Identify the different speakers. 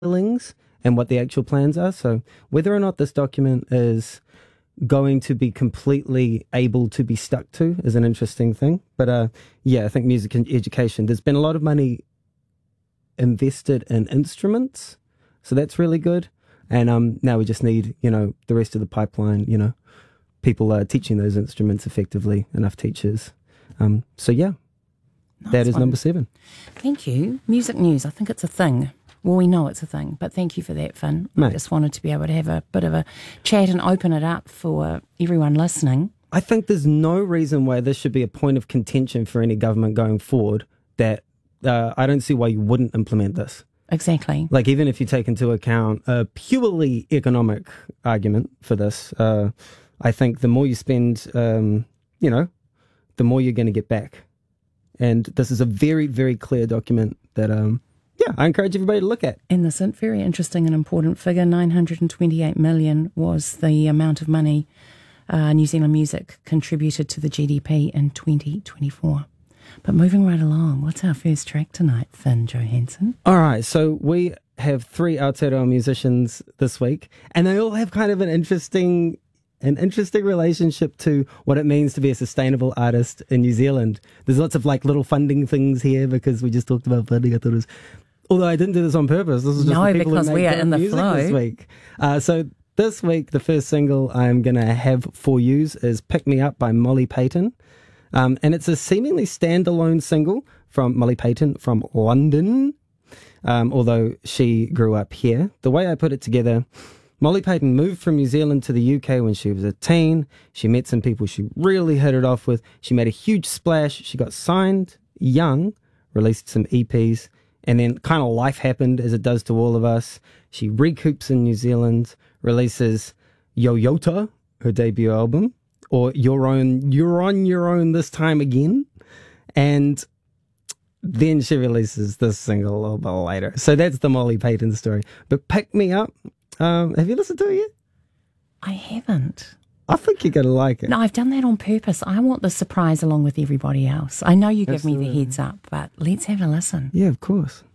Speaker 1: feelings and what the actual plans are. So whether or not this document is going to be completely able to be stuck to is an interesting thing. But yeah, I think music and education, there's been a lot of money invested in instruments, so that's really good. And now we just need, the rest of the pipeline, people are teaching those instruments effectively, enough teachers. So yeah,
Speaker 2: Nice
Speaker 1: that is
Speaker 2: one.
Speaker 1: number 7.
Speaker 2: Thank you. Music news, I think it's a thing. Well, we know it's a thing, but thank you for that, Finn. I
Speaker 1: Mate.
Speaker 2: just wanted to be able to have a bit of a chat and open it up for everyone listening.
Speaker 1: I think there's no reason why this should be a point of contention for any government going forward that I don't see why you wouldn't implement this.
Speaker 2: Exactly.
Speaker 1: Like, even if you take into account a purely economic argument for this, I think the more you spend, the more you're going to get back. And this is a very, very clear document that, I encourage everybody to look at.
Speaker 2: And this very interesting and important figure, 928 million was the amount of money New Zealand music contributed to the GDP in 2024. But moving right along, what's our first track tonight, Finn Johansson?
Speaker 1: All right, so we have 3 Aotearoa musicians this week, and they all have kind of an interesting relationship to what it means to be a sustainable artist in New Zealand. There's lots of little funding things here because we just talked about funding. I thought it was, although I didn't do this on purpose. This is just the people
Speaker 2: because
Speaker 1: who
Speaker 2: we
Speaker 1: make
Speaker 2: are in the
Speaker 1: music
Speaker 2: flow
Speaker 1: this week. So this week, the first single I'm going to have for you is "Pick Me Up" by Molly Payton. And it's a seemingly standalone single from Molly Payton from London, although she grew up here. The way I put it together, Molly Payton moved from New Zealand to the UK when she was a teen. She met some people she really hit it off with. She made a huge splash. She got signed young, released some EPs, and then kind of life happened, as it does to all of us. She recoups in New Zealand, releases Yoyota, her debut album, or You're on Your Own This Time Again. And then she releases this single a little bit later. So that's the Molly Payton story. But Pick Me Up, have you listened to it yet?
Speaker 2: I haven't.
Speaker 1: I think you're going to like it.
Speaker 2: No, I've done that on purpose. I want the surprise along with everybody else. I know you give me the
Speaker 1: Absolutely.
Speaker 2: heads up, but let's have a listen.
Speaker 1: Yeah, of course.